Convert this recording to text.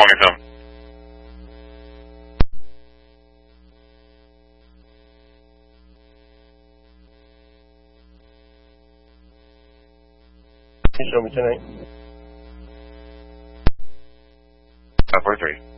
morning, Tom. Can you show me tonight? 543.